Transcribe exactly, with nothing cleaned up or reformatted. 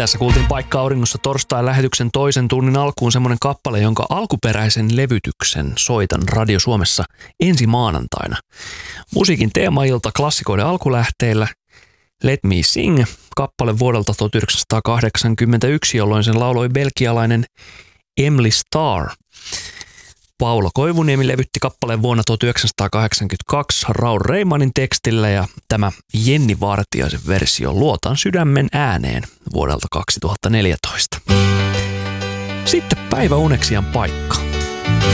Tässä kuultiin Paikka auringossa torstain lähetyksen toisen tunnin alkuun semmoinen kappale, jonka alkuperäisen levytyksen soitan Radio Suomessa ensi maanantaina. Musiikin teemailta klassikoiden alkulähteillä. Let Me Sing, kappale vuodelta tuhatyhdeksänsataakahdeksankymmentäyksi, jolloin sen lauloi belgialainen Emily Starr. Paulo Koivuniemi levytti kappaleen vuonna tuhatyhdeksänsataakahdeksankymmentäkaksi Raul Reimanin tekstillä ja tämä Jenni Vartiaisen versio Luotan sydämen ääneen vuodelta kaksituhattaneljätoista. Sitten päiväuneksian paikka.